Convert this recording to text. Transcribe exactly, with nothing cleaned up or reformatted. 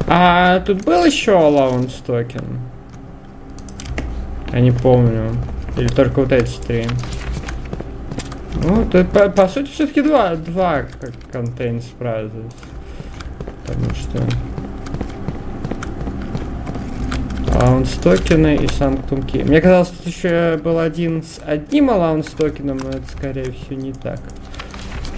А тут был еще allowance токен? Я не помню. Или только вот эти три? Ну, тут, по, по сути, все-таки два, два contains prizes. Потому что... Allowance токены и Sanctum Key. Мне казалось, тут еще был один с одним allowance токеном, но это, скорее всего, не так.